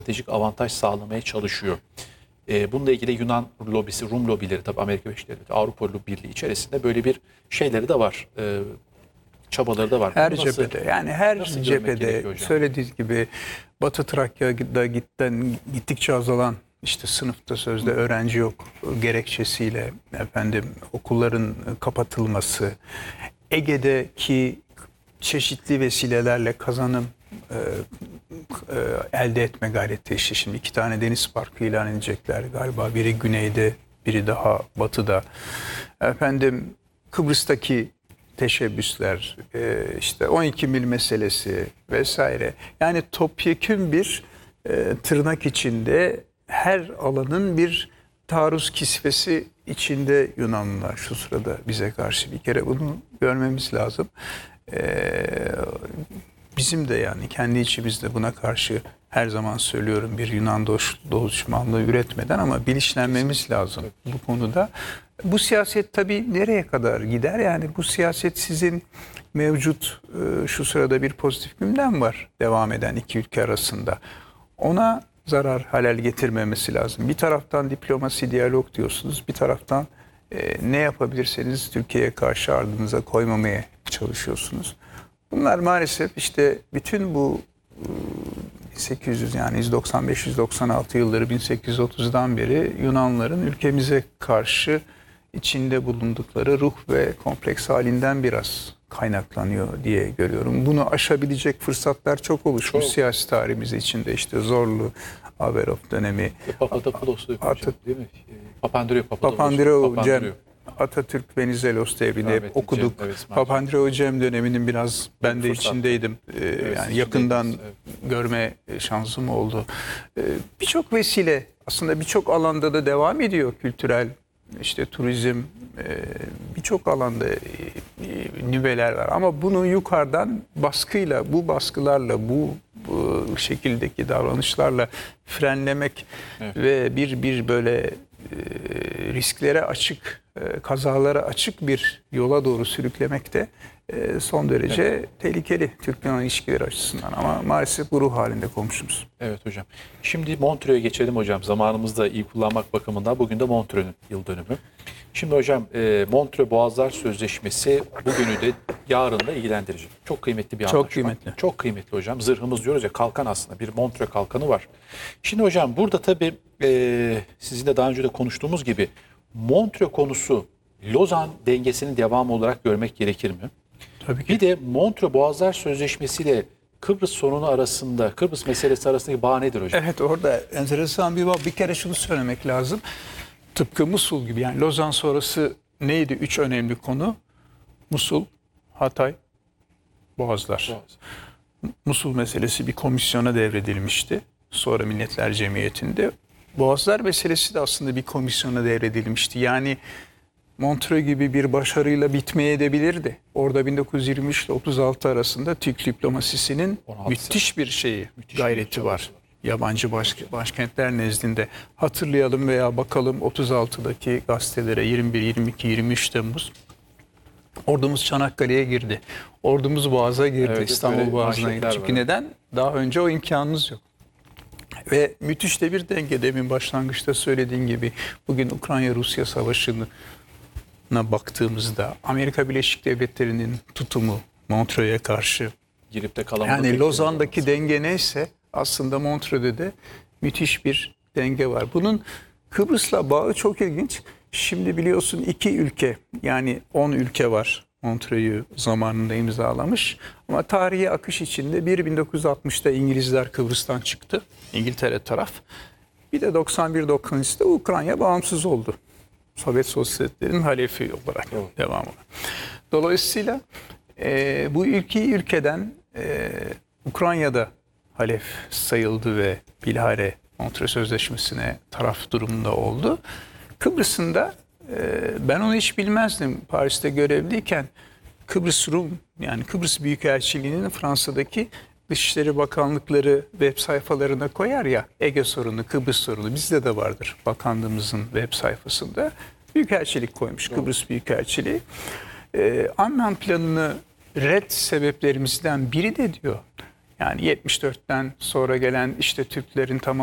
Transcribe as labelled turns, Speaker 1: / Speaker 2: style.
Speaker 1: stratejik avantaj sağlamaya çalışıyor. Bununla ilgili Yunan lobisi, Rum lobileri, tabii Amerika Birleşik Devletleri, Avrupa Birliği içerisinde böyle bir şeyleri de var. Çabaları da var.
Speaker 2: Her cephede, yani her cephede söylediğiniz gibi Batı Trakya'da gittikçe azalan, işte sınıfta sözde öğrenci yok gerekçesiyle okulların kapatılması, Ege'deki çeşitli vesilelerle kazanım elde etme gayreti, işte şimdi 2 tane deniz parkı ilan edecekler galiba, biri güneyde, biri daha batıda. Kıbrıs'taki teşebbüsler, işte 12 mil meselesi vesaire. Yani topyekün bir tırnak içinde her alanın bir taarruz kisvesi içinde Yunanlılar şu sırada bize karşı. Bir kere bunu görmemiz lazım. Bizim de yani kendi içimizde buna karşı her zaman söylüyorum, bir Yunan düşmanlığı üretmeden ama bilinçlenmemiz lazım bu konuda. Bu siyaset tabii nereye kadar gider? Yani bu siyaset sizin mevcut şu sırada bir pozitif gündem var devam eden iki ülke arasında. Ona zarar halel getirmemesi lazım. Bir taraftan diplomasi, diyalog diyorsunuz. Bir taraftan ne yapabilirseniz Türkiye'ye karşı ardınıza koymamaya çalışıyorsunuz. Bunlar maalesef işte bütün bu 1800 yani 195-196 yılları 1830'dan beri Yunanların ülkemize karşı içinde bulundukları ruh ve kompleks halinden biraz kaynaklanıyor diye görüyorum. Bunu aşabilecek fırsatlar çok oluşmuş siyasi tarihimiz içinde, işte Zorlu, Averov dönemi,
Speaker 1: değil mi?
Speaker 2: Papandreou, Cem, Atatürk, Venizelos devrini hep okuduk. Papandreou Cem döneminin biraz ben de içindeydim. Yani yakından görme şansım oldu. Birçok vesile aslında birçok alanda da devam ediyor, kültürel, işte turizm, birçok alanda nüveler var. Ama bunu yukarıdan baskıyla, bu baskılarla, bu şekildeki davranışlarla frenlemek ve bir böyle risklere açık, kazalara açık bir yola doğru sürüklemek de son derece tehlikeli Türk-Yunan ilişkileri açısından. Ama maalesef bu ruh halinde komşumuz.
Speaker 1: Evet hocam. Şimdi Montreux'e geçelim hocam. Zamanımızda iyi kullanmak bakımından bugün de Montreux'ün yıl dönümü. Şimdi hocam Montreux Boğazlar Sözleşmesi bugünü de yarın da ilgilendirecek. Çok kıymetli bir anlaşma.
Speaker 2: Çok kıymetli.
Speaker 1: Çok kıymetli hocam. Zırhımız diyoruz ya, kalkan aslında. Bir Montreux kalkanı var. Şimdi hocam burada tabii sizin de daha önce de konuştuğumuz gibi Montreux konusu Lozan dengesinin devamı olarak görmek gerekir mi?
Speaker 2: Tabii ki.
Speaker 1: Bir de Montreux Boğazlar Sözleşmesi ile Kıbrıs sorunu arasında, Kıbrıs meselesi arasındaki bağ nedir hocam?
Speaker 2: Evet, orada enteresan bir bağ. Bir kere şunu söylemek lazım. Tıpkı Musul gibi, yani Lozan sonrası neydi? 3 önemli konu. Musul, Hatay, Boğazlar. Musul meselesi bir komisyona devredilmişti. Sonra Milletler Cemiyeti'nde. Boğazlar meselesi de aslında bir komisyona devredilmişti. Yani Montreux gibi bir başarıyla bitmeye edebilirdi. Orada 1923 ile 36 arasında Türk diplomasisinin müthiş bir gayreti var. Yabancı başkentler nezdinde. Hatırlayalım veya bakalım 36'daki gazetelere, 21, 22, 23 Temmuz. Ordumuz Çanakkale'ye girdi. Ordumuz Boğaz'a girdi. Evet, İstanbul Boğazı'na girdi. Çünkü neden? Daha önce o imkanınız yok. Ve müthiş de bir denge, demin başlangıçta söylediğim gibi bugün Ukrayna-Rusya savaşına baktığımızda Amerika Birleşik Devletleri'nin tutumu Montreux'e karşı,
Speaker 1: girip de kalan,
Speaker 2: yani Lozan'daki denge neyse aslında Montreux'de de müthiş bir denge var. Bunun Kıbrıs'la bağı çok ilginç. Şimdi biliyorsun 2 ülke, yani 10 ülke var Montreux'u zamanında imzalamış. Ama tarihi akış içinde 1960'da İngilizler Kıbrıs'tan çıktı. İngiltere taraf. Bir de 91-93'te Ukrayna bağımsız oldu. Sovyet Sosyetlerinin halefi olarak devam ediyor. Dolayısıyla bu iki ülkeden Ukrayna'da halef sayıldı ve bilahare Montreux Sözleşmesi'ne taraf durumunda oldu. Kıbrıs'ın da ben onu hiç bilmezdim Paris'te görevliyken. Kıbrıs Rum, yani Kıbrıs Büyükelçiliği'nin Fransa'daki Dışişleri Bakanlıkları web sayfalarına koyar ya, Ege sorunu, Kıbrıs sorunu bizde de vardır bakanlığımızın web sayfasında. Büyükelçilik koymuş, Kıbrıs Büyükelçiliği. Annan planını red sebeplerimizden biri de diyor, Yani 74'ten sonra gelen işte Türklerin tamamı